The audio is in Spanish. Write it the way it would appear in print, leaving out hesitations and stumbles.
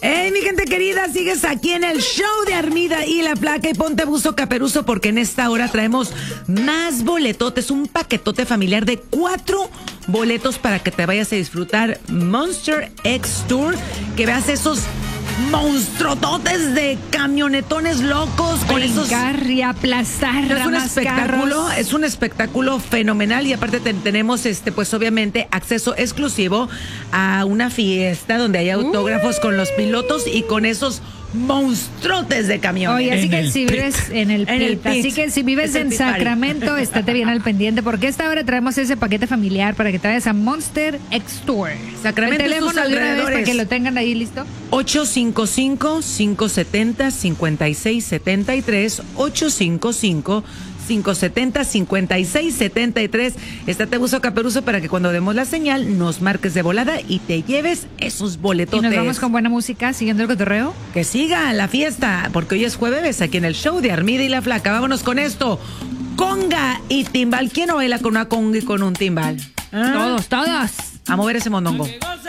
Hey, mi gente querida, sigues aquí en el show de Armida y la Flaca y ponte buzo caperuzo porque en esta hora traemos más boletotes, un paquetote familiar de 4 boletos para que te vayas a disfrutar Monster X Tour, que veas esos monstruototes de camionetones locos con esos... y aplastar Es un espectáculo fenomenal y aparte tenemos pues obviamente acceso exclusivo a una fiesta donde hay autógrafos con los pilotos y con esos monstruotes de camiones. Oye, así que si vives en el pit, así que si vives en Sacramento, estate bien al pendiente porque esta hora traemos ese paquete familiar para que te vayas a Monster X Tour. Sacramento, el teléfono de una vez para que lo tengan ahí listo. 855-570-5673, 855-570-5673. Estate buzo caperuzo para que cuando demos la señal nos marques de volada y te lleves esos boletotes. Y nos vamos con buena música, siguiendo el cotorreo. Que siga la fiesta, porque hoy es jueves aquí en el show de Armida y la Flaca. Vámonos con esto. Conga y timbal. ¿Quién no baila con una conga y con un timbal? Todos. A mover ese mondongo.